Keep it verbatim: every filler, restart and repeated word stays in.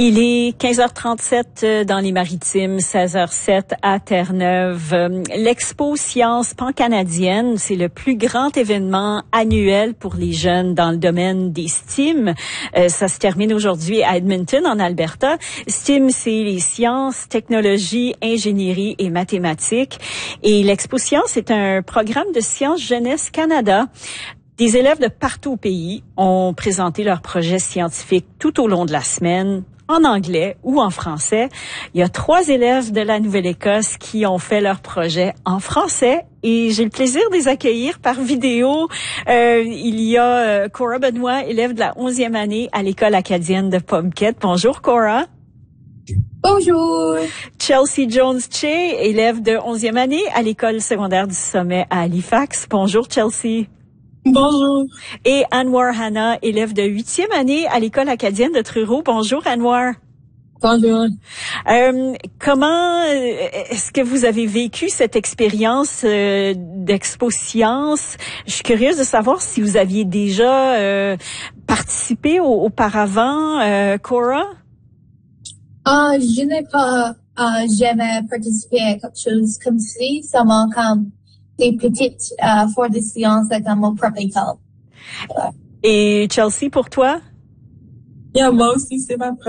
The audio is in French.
Il est quinze heures trente-sept dans les Maritimes, seize heures sept à Terre-Neuve. L'Expo Sciences pan-canadienne, c'est le plus grand événement annuel pour les jeunes dans le domaine des S T E A M. Euh, ça se termine aujourd'hui à Edmonton, en Alberta. S T E A M, c'est les sciences, technologies, ingénierie et mathématiques. Et l'Expo Sciences est un programme de Sciences Jeunesse Canada. Des élèves de partout au pays ont présenté leurs projets scientifiques tout au long de la semaine, en anglais ou en français. Il y a trois élèves de la Nouvelle-Écosse qui ont fait leur projet en français et j'ai le plaisir de les accueillir par vidéo. Euh, il y a euh, Cora Benoit, élève de la onzième année à l'École acadienne de Pomquet. Bonjour Cora. Bonjour. Chelsea Jones-Che, élève de onzième année à l'École secondaire du Sommet à Halifax. Bonjour Chelsea. Bonjour. Et Anwar Hanna, élève de huitième année à l'École acadienne de Truro. Bonjour Anwar. Bonjour. Euh, comment est-ce que vous avez vécu cette expérience euh, d'Expo Sciences? Je suis curieuse de savoir si vous aviez déjà euh, participé au, auparavant, euh, Cora? Uh, je n'ai pas uh, jamais participé à quelque chose comme ci, seulement comme des petites uh, forts de sciences dans mon propre école. Et Chelsea, pour toi? Yeah, moi aussi, c'est ma